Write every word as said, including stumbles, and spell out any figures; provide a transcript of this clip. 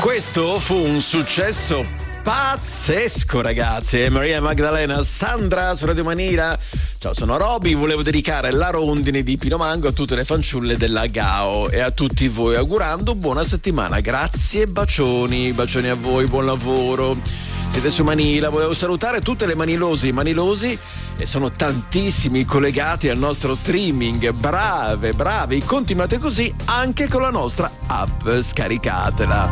Questo fu un successo pazzesco, ragazzi. Maria Maddalena, Sandra su Radio Manila. Ciao, sono Roby, volevo dedicare la rondine di Pino Mango a tutte le fanciulle della Gao e a tutti voi, augurando buona settimana. Grazie, bacioni, bacioni a voi, buon lavoro. Siete su Manila, volevo salutare tutte le manilose e manilosi, e sono tantissimi collegati al nostro streaming. Brave, bravi, continuate così anche con la nostra app, scaricatela.